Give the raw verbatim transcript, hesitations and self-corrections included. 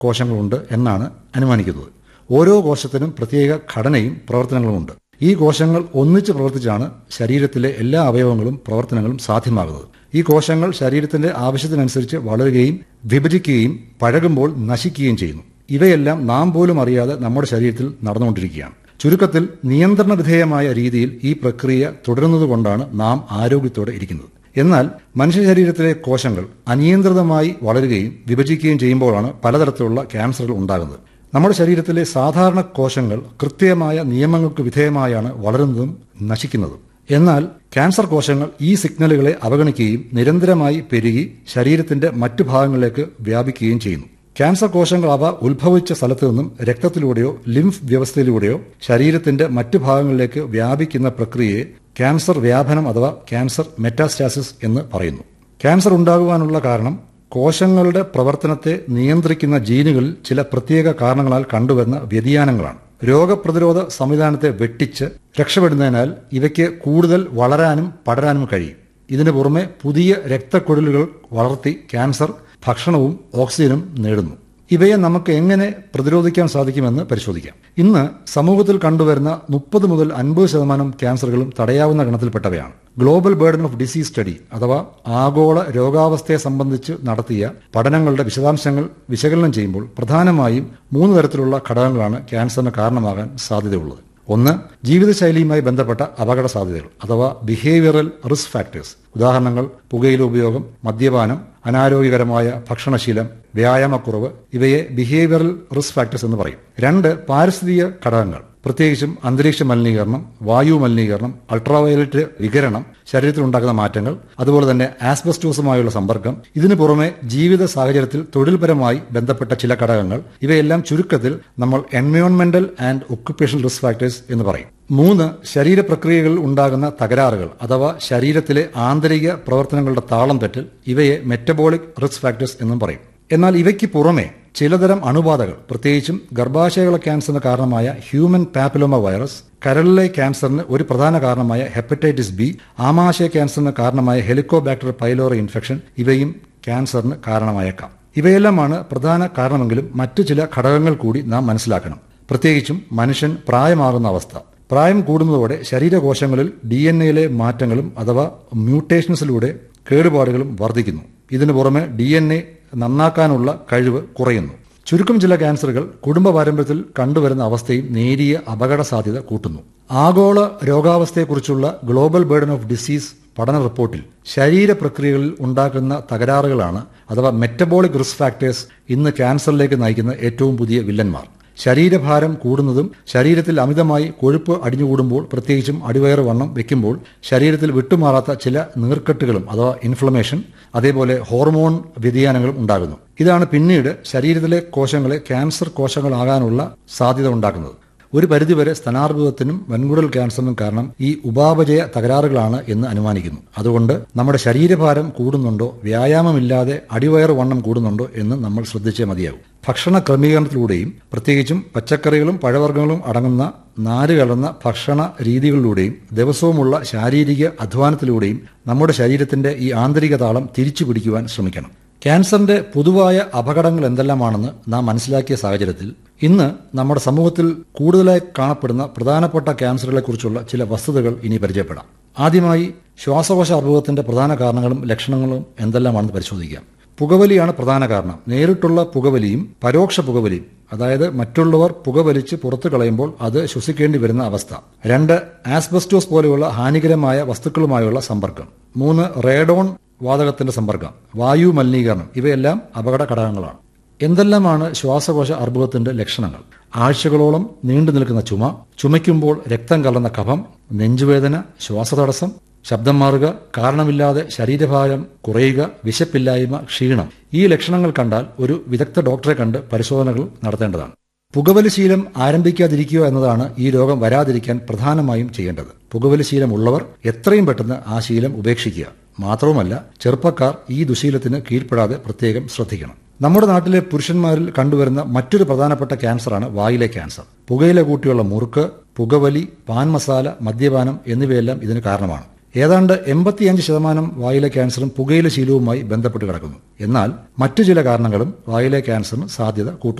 കോശങ്ങളുണ്ട് എന്നാണ് അനുമാനിക്കുന്നത്. ഓരോ കോശത്തിനും പ്രത്യേക ഘടനയും പ്രവർത്തനങ്ങളുമുണ്ട്. ഈ കോശങ്ങൾ ഒന്നിച്ച് പ്രവർത്തിച്ചാണ് ശരീരത്തിലെ എല്ലാ അവയവങ്ങളും പ്രവർത്തനങ്ങളും സാധ്യമാകുന്നത്. ഈ കോശങ്ങൾ ശരീരത്തിന്റെ ആവശ്യത്തിനനുസരിച്ച് വളരുകയും വിഭജിക്കുകയും പഴകുമ്പോൾ നശിക്കുകയും ചെയ്യുന്നു. ഇവയെല്ലാം നാം പോലും അറിയാതെ നമ്മുടെ ശരീരത്തിൽ നടന്നുകൊണ്ടിരിക്കുകയാണ്. ചുരുക്കത്തിൽ നിയന്ത്രണ വിധേയമായ രീതിയിൽ ഈ പ്രക്രിയ തുടരുന്നതുകൊണ്ടാണ് നാം ആരോഗ്യത്തോടെ ഇരിക്കുന്നത്. എന്നാൽ മനുഷ്യ ശരീരത്തിലെ കോശങ്ങൾ അനിയന്ത്രിതമായി വളരുകയും വിഭജിക്കുകയും ചെയ്യുമ്പോഴാണ് പലതരത്തിലുള്ള ക്യാൻസറുകൾ ഉണ്ടാകുന്നത്. നമ്മുടെ ശരീരത്തിലെ സാധാരണ കോശങ്ങൾ കൃത്യമായ നിയമങ്ങൾക്ക് വിധേയമായാണ് വളരുന്നതും നശിക്കുന്നതും. എന്നാൽ ക്യാൻസർ കോശങ്ങൾ ഈ സിഗ്നലുകളെ അവഗണിക്കുകയും നിരന്തരമായി പെരുകി ശരീരത്തിന്റെ മറ്റു ഭാഗങ്ങളിലേക്ക് വ്യാപിക്കുകയും ചെയ്യുന്നു. ക്യാൻസർ കോശങ്ങൾ അവ ഉത്ഭവിച്ച സ്ഥലത്തു നിന്നും രക്തത്തിലൂടെയോ ലിംഫ് വ്യവസ്ഥയിലൂടെയോ ശരീരത്തിന്റെ മറ്റു ഭാഗങ്ങളിലേക്ക് വ്യാപിക്കുന്ന പ്രക്രിയയെ ക്യാൻസർ വ്യാപനം അഥവാ ക്യാൻസർ മെറ്റാസ്റ്റാസിസ് എന്ന് പറയുന്നു. ക്യാൻസർ ഉണ്ടാകുവാനുള്ള കാരണം കോശങ്ങളുടെ പ്രവർത്തനത്തെ നിയന്ത്രിക്കുന്ന ജീനുകളിൽ ചില പ്രത്യേക കാരണങ്ങളാൽ കണ്ടുവരുന്ന വ്യതിയാനങ്ങളാണ്. രോഗപ്രതിരോധ സംവിധാനത്തെ വെട്ടിച്ച് രക്ഷപ്പെടുന്നതിനാൽ ഇവയ്ക്ക് കൂടുതൽ വളരാനും പടരാനും കഴിയും. ഇതിനു പുറമെ പുതിയ രക്തക്കുഴലുകൾ വളർത്തി ക്യാൻസർ ഭക്ഷണവും ഓക്സിജനും നേടുന്നു. ഇവയെ നമുക്ക് എങ്ങനെ പ്രതിരോധിക്കാൻ സാധിക്കുമെന്ന് പരിശോധിക്കാം. ഇന്ന് സമൂഹത്തിൽ കണ്ടുവരുന്ന മുപ്പത് മുതൽ അൻപത് ശതമാനം ക്യാൻസറുകളും തടയാവുന്ന ഗണത്തിൽപ്പെട്ടവയാണ്. Global burden of disease study അഥവാ ആഗോള രോഗാവസ്ഥയെ സംബന്ധിച്ച് നടത്തിയ പഠനങ്ങളുടെ വിശദാംശങ്ങൾ വിശകലനം ചെയ്യുമ്പോൾ പ്രധാനമായും മൂന്ന് തരത്തിലുള്ള ഘടകങ്ങളാണ് ക്യാൻസറിന് കാരണമാകാൻ സാധ്യതയുള്ളത്. ഒന്ന്, ജീവിതശൈലിയുമായി ബന്ധപ്പെട്ട അപകട സാധ്യതകൾ അഥവാ ബിഹേവിയറൽ റിസ്ക് ഫാക്ടേഴ്സ്. ഉദാഹരണങ്ങൾ പുകയില ഉപയോഗം, മദ്യപാനം, അനാരോഗ്യകരമായ ഭക്ഷണശീലം, വ്യായാമക്കുറവ്. ഇവയെ ബിഹേവിയറൽ റിസ്ക് ഫാക്ടേഴ്സ് എന്ന് പറയും. രണ്ട്, പാരിസ്ഥിതിക ഘടകങ്ങൾ, പ്രത്യേകിച്ചും അന്തരീക്ഷ മലിനീകരണം, വായു മലിനീകരണം, അൾട്രാവയലറ്റ് വികിരണം, ശരീരത്തിലുണ്ടാക്കുന്ന മാറ്റങ്ങൾ, അതുപോലെ തന്നെ ആസ്ബസ്റ്റോസുമായുള്ള സമ്പർക്കം. ഇതിനു പുറമെ ജീവിത സാഹചര്യത്തിൽ തൊഴിൽപരമായി ബന്ധപ്പെട്ട ചില ഘടകങ്ങൾ. ഇവയെല്ലാം ചുരുക്കത്തിൽ നമ്മൾ എൻവയോൺമെന്റൽ ആൻഡ് ഒക്യുപ്പേഷണൽ റിസ്ക് ഫാക്ടേഴ്സ് എന്ന് പറയും. മൂന്ന്, ശരീരപ്രക്രിയകളിൽ ഉണ്ടാകുന്ന തകരാറുകൾ അഥവാ ശരീരത്തിലെ ആന്തരിക പ്രവർത്തനങ്ങളുടെ താളം തെറ്റൽ. ഇവയെ മെറ്റബോളിക് റിസ്ക് ഫാക്ടേഴ്സ് എന്നും പറയും. എന്നാൽ ഇവയ്ക്ക് പുറമെ ചിലതരം അണുബാധകൾ, പ്രത്യേകിച്ചും ഗർഭാശയകള ക്യാൻസറിന് കാരണമായ ഹ്യൂമൻ പാപ്പിലോമ വൈറസ്, കരളിലെ ക്യാൻസറിന് ഒരു പ്രധാന കാരണമായ ഹെപ്പറ്റൈറ്റിസ് ബി, ആമാശയ ക്യാൻസറിന് കാരണമായ ഹെലിക്കോബാക്ടർ പൈലോറി ഇൻഫെക്ഷൻ ഇവയും ക്യാൻസറിന് കാരണമായേക്കാം. ഇവയെല്ലാമാണ് പ്രധാന കാരണമെങ്കിലും മറ്റു ചില ഘടകങ്ങൾ കൂടി നാം മനസ്സിലാക്കണം. പ്രത്യേകിച്ചും മനുഷ്യൻ പ്രായമാകുന്ന അവസ്ഥ. പ്രായം കൂടുന്നതോടെ ശരീരകോശങ്ങളിൽ ഡി എൻ എയിലെ മാറ്റങ്ങളും അഥവാ മ്യൂട്ടേഷൻസിലൂടെ കേടുപാടുകളും വർദ്ധിക്കുന്നു. ഇതിനു പുറമെ ഡി എൻ എ നന്നാക്കാനുള്ള കഴിവ് കുറയുന്നു. ചുരുക്കം ചില ക്യാൻസറുകൾ കുടുംബ പാരമ്പര്യത്തിൽ കണ്ടുവരുന്ന അവസ്ഥയും നേരിയ അപകട സാധ്യത കൂട്ടുന്നു. ആഗോള രോഗാവസ്ഥയെക്കുറിച്ചുള്ള ഗ്ലോബൽ ബേർഡൻ ഓഫ് ഡിസീസ് പഠന റിപ്പോർട്ടിൽ ശരീരപ്രക്രിയകളിൽ ഉണ്ടാക്കുന്ന തകരാറുകളാണ് അഥവാ മെറ്റബോളിക് റിസ്ക് ഫാക്ടേഴ്സ് ഇന്ന് ക്യാൻസറിലേക്ക് നയിക്കുന്ന ഏറ്റവും പുതിയ വില്ലന്മാർ. ശരീരഭാരം കൂടുന്നതും ശരീരത്തിൽ അമിതമായി കൊഴുപ്പ് അടിഞ്ഞുകൂടുമ്പോൾ, പ്രത്യേകിച്ചും അടിവയറ് വണ്ണം വെക്കുമ്പോൾ ശരീരത്തിൽ വിട്ടുമാറാത്ത ചില നീർക്കെട്ടുകളും അഥവാ ഇൻഫ്ലമേഷൻ, അതേപോലെ ഹോർമോൺ വ്യതിയാനങ്ങളും ഉണ്ടാകുന്നു. ഇതാണ് പിന്നീട് ശരീരത്തിലെ കോശങ്ങളെ ക്യാൻസർ കോശങ്ങളാകാനുള്ള സാധ്യത ഉണ്ടാക്കുന്നത്. ഒരു പരിധിവരെ സ്തനാർബുദത്തിനും വൻകുടൽ ക്യാൻസറിനും കാരണം ഈ ഉപാപചയ തകരാറുകളാണ് എന്ന് അനുമാനിക്കുന്നു. അതുകൊണ്ട് നമ്മുടെ ശരീരഭാരം കൂടുന്നുണ്ടോ, വ്യായാമമില്ലാതെ അടിവയറ് വണ്ണം കൂടുന്നുണ്ടോ എന്ന് നമ്മൾ ശ്രദ്ധിച്ചേ മതിയാകും. ഭക്ഷണ ക്രമീകരണത്തിലൂടെയും പ്രത്യേകിച്ചും പച്ചക്കറികളും പഴവർഗ്ഗങ്ങളും അടങ്ങുന്ന നാര് കലർന്ന ഭക്ഷണ രീതികളിലൂടെയും ദിവസവുമുള്ള ശാരീരിക അധ്വാനത്തിലൂടെയും നമ്മുടെ ശരീരത്തിന്റെ ഈ ആന്തരിക താളം തിരിച്ചു പിടിക്കുവാൻ ശ്രമിക്കണം. ക്യാൻസറിന്റെ പൊതുവായ അപകടങ്ങൾ എന്തെല്ലാമാണെന്ന് നാം മനസ്സിലാക്കിയ സാഹചര്യത്തിൽ ഇന്ന് നമ്മുടെ സമൂഹത്തിൽ കൂടുതലായി കാണപ്പെടുന്ന പ്രധാനപ്പെട്ട ക്യാൻസറുകളെക്കുറിച്ചുള്ള ചില വസ്തുതകൾ ഇനി പരിചയപ്പെടാം. ആദ്യമായി ശ്വാസകോശ അർബുദത്തിന്റെ പ്രധാന കാരണങ്ങളും ലക്ഷണങ്ങളും എന്തെല്ലാമാണെന്ന് പരിശോധിക്കാം. പുകവലിയാണ് പ്രധാന കാരണം. നേരിട്ടുള്ള പുകവലിയും പരോക്ഷ പുകവലിയും, അതായത് മറ്റുള്ളവർ പുകവലിച്ച് പുറത്തു കളയുമ്പോൾ അത് ശ്വസിക്കേണ്ടി വരുന്ന അവസ്ഥ. രണ്ട്, ആസ്ബസ്റ്റോസ് പോലെയുള്ള ഹാനികരമായ വസ്തുക്കളുമായുള്ള സമ്പർക്കം. മൂന്ന്, റേഡോൺ വാതകത്തിന്റെ സമ്പർക്കം, വായു മലിനീകരണം. ഇവയെല്ലാം അപകട ഘടകങ്ങളാണ്. എന്തെല്ലാമാണ് ശ്വാസകോശ അർബുദത്തിന്റെ ലക്ഷണങ്ങൾ? ആഴ്ചകളോളം നീണ്ടു നിൽക്കുന്ന ചുമ, ചുമയ്ക്കുമ്പോൾ രക്തം കലർന്ന കഫം, നെഞ്ചുവേദന, ശ്വാസതടസ്സം, ശബ്ദം മാറുക, കാരണമില്ലാതെ ശരീരഭാരം കുറയുക, വിശപ്പില്ലായ്മ, ക്ഷീണം. ഈ ലക്ഷണങ്ങൾ കണ്ടാൽ ഒരു വിദഗ്ധ ഡോക്ടറെ കണ്ട് പരിശോധനകൾ നടത്തേണ്ടതാണ്. പുകവലി ശീലം ആരംഭിക്കാതിരിക്കുക എന്നതാണ് ഈ രോഗം വരാതിരിക്കാൻ പ്രധാനമായും ചെയ്യേണ്ടത്. പുകവലി ശീലമുള്ളവർ എത്രയും പെട്ടെന്ന് ആ ശീലം ഉപേക്ഷിക്കുക. മാത്രവുമല്ല, ചെറുപ്പക്കാർ ഈ ദുശീലത്തിന് കീഴ്പ്പെടാതെ പ്രത്യേകം ശ്രദ്ധിക്കണം. നമ്മുടെ നാട്ടിലെ പുരുഷന്മാരിൽ കണ്ടുവരുന്ന മറ്റൊരു പ്രധാനപ്പെട്ട ക്യാൻസറാണ് വായിലെ ക്യാൻസർ. പുകയില കൂട്ടിയുള്ള മുറുക്ക്, പുകവലി, പാൻ മസാല, മദ്യപാനം എന്നിവയെല്ലാം ഇതിന് കാരണമാണ്. ഏതാണ്ട് എൺപത്തിയഞ്ച് ശതമാനം വായിലെ ക്യാൻസറും പുകയില ശീലവുമായി ബന്ധപ്പെട്ട് കിടക്കുന്നു. എന്നാൽ മറ്റു ചില കാരണങ്ങളും വായിലെ ക്യാൻസറിന് സാധ്യത കൂട്ടുന്നു.